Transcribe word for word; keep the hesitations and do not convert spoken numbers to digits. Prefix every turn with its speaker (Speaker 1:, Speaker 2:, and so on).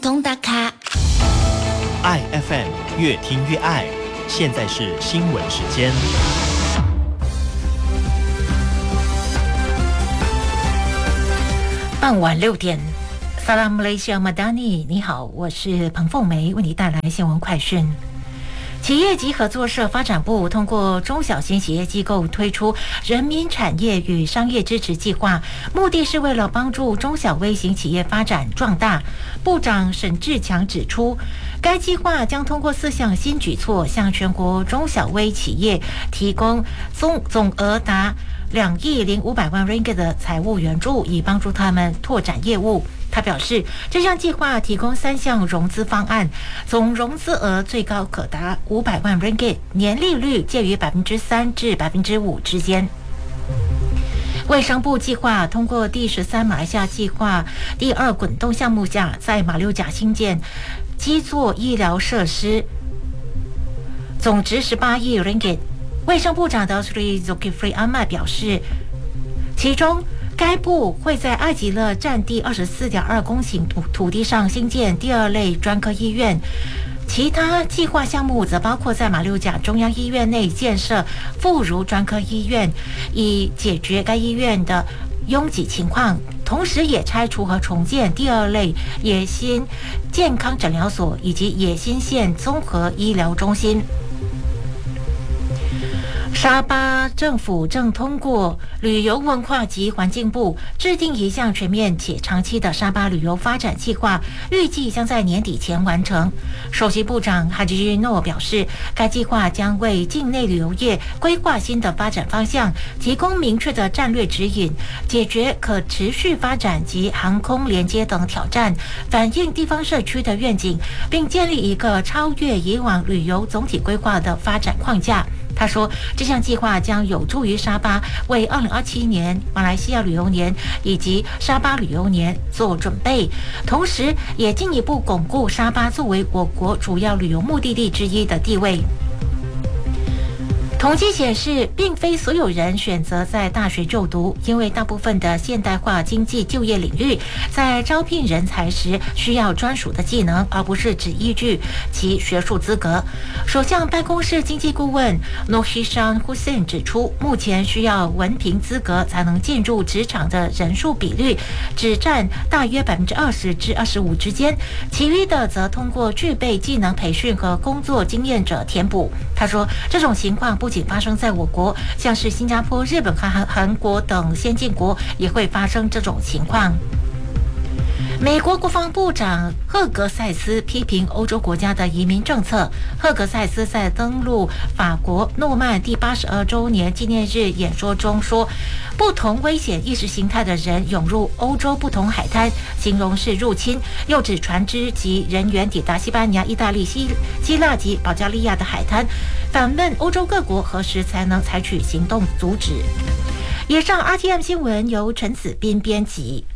Speaker 1: 东大咖，
Speaker 2: 爱 F M 越听越爱。现在是新闻时间。
Speaker 3: 傍晚六点，萨拉姆雷西亚马达尼，你好，我是彭凤梅，为你带来新闻快讯。企业及合作社发展部通过中小型企业机构推出人民产业与商业支持计划，目的是为了帮助中小微型企业发展壮大。部长沈志强指出，该计划将通过四项新举措，向全国中小微企业提供总总额达两亿零五百万 ringgit 的财务援助，以帮助他们拓展业务。他表示，这项计划提供三项融资方案，总融资额最高可达五百万 ringgit， 年利率介于百分之三至百分之五之间。卫生部计划通过第十三马来西亚计划第二滚动项目下，在马六甲新建基座医疗设施，总值十八亿 ringgit。卫生部长的 Sri Zulkifli Ahmad 表示，其中该部会在艾吉勒占地 二十四点二公顷土土地上兴建第二类专科医院，其他计划项目则包括在马六甲中央医院内建设妇孺专科医院，以解决该医院的拥挤情况，同时也拆除和重建第二类野心健康诊疗所以及野心县综合医疗中心。沙巴政府正通过旅游文化及环境部制定一项全面且长期的沙巴旅游发展计划，预计将在年底前完成。首席部长哈吉诺表示，该计划将为境内旅游业规划新的发展方向，提供明确的战略指引，解决可持续发展及航空连接等挑战，反映地方社区的愿景，并建立一个超越以往旅游总体规划的发展框架。他说，这项计划将有助于沙巴为二零二七年马来西亚旅游年以及沙巴旅游年做准备，同时也进一步巩固沙巴作为我国主要旅游目的地之一的地位。统计显示，并非所有人选择在大学就读，因为大部分的现代化经济就业领域在招聘人才时需要专属的技能，而不是只依据其学术资格。首相办公室经济顾问 Nohishan Hussein 指出，目前需要文凭资格才能进入职场的人数比率只占大约百分之二十至二十五之间，其余的则通过具备技能培训和工作经验者填补。他说，这种情况不不仅发生在我国，像是新加坡、日本和韩韩国等先进国也会发生这种情况。美国国防部长赫格塞斯批评欧洲国家的移民政策。赫格塞斯在登陆法国诺曼第八十二周年纪念日演说中说，不同危险意识形态的人涌入欧洲不同海滩，形容是入侵，又指船只及人员抵达西班牙、意大利、希希腊及保加利亚的海滩，反问欧洲各国何时才能采取行动阻止。以上 R T M 新闻由陈子斌编辑，